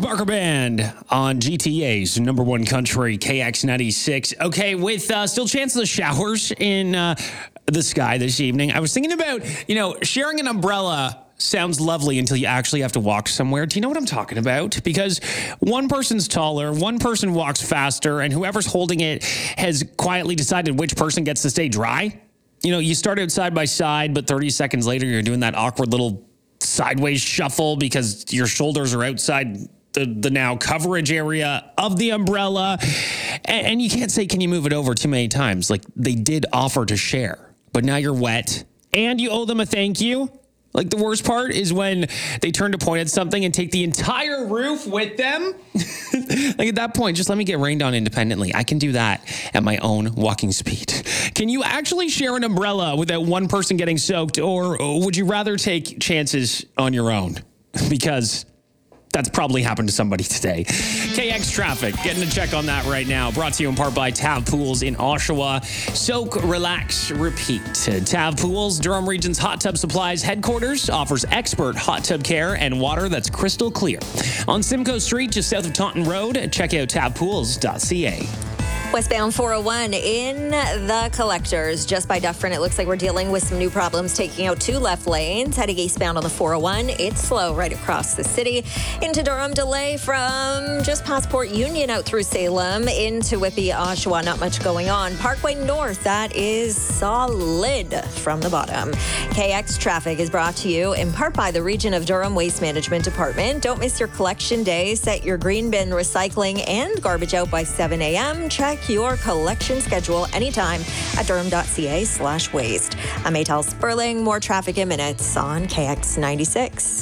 Barker Band on GTA's number one country, KX96. Okay, with still chances of showers in the sky this evening. I was thinking about, sharing an umbrella sounds lovely until you actually have to walk somewhere. Do you know what I'm talking about? Because one person's taller, one person walks faster, and whoever's holding it has quietly decided which person gets to stay dry. You started side by side, but 30 seconds later, you're doing that awkward little sideways shuffle because your shoulders are outside the now coverage area of the umbrella. And you can't say, can you move it over too many times? Like, they did offer to share, but now you're wet and you owe them a thank you. Like, the worst part is when they turn to point at something and take the entire roof with them. Like, at that point, just let me get rained on independently. I can do that at my own walking speed. Can you actually share an umbrella without one person getting soaked, or would you rather take chances on your own? Because that's probably happened to somebody today. KX Traffic, getting a check on that right now. Brought to you in part by Tav Pools in Oshawa. Soak, relax, repeat. Tav Pools, Durham Region's hot tub supplies headquarters, offers expert hot tub care and water that's crystal clear. On Simcoe Street, just south of Taunton Road, check out tavpools.ca. Westbound 401 in the collectors. Just by Dufferin, it looks like we're dealing with some new problems taking out two left lanes. Heading eastbound on the 401, it's slow right across the city. Into Durham, delay from just past Port Union out through Salem into Whitby, Oshawa. Not much going on. Parkway North, that is solid from the bottom. KX Traffic is brought to you in part by the Region of Durham Waste Management Department. Don't miss your collection day. Set your green bin recycling and garbage out by 7 a.m. Check your collection schedule anytime at durham.ca/waste. I'm Maytal Sperling. More traffic in minutes on KX96.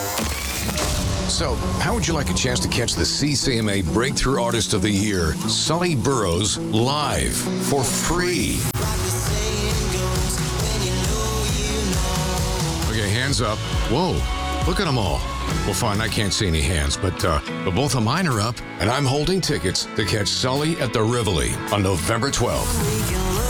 So, how would you like a chance to catch the CCMA Breakthrough Artist of the Year, Sully Burrows, live for free? Okay, hands up. Whoa, look at them all. Well, fine, I can't see any hands, but both of mine are up, and I'm holding tickets to catch Sully at the Rivoli on November 12th.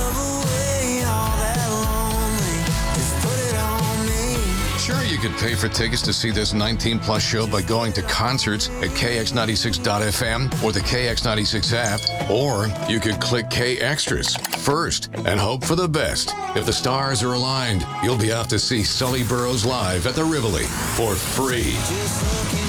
Sure, you could pay for tickets to see this 19-plus show by going to concerts at KX96.FM or the KX96 app, or you could click K Extras first and hope for the best. If the stars are aligned, you'll be out to see Sully Burrows live at the Rivoli for free.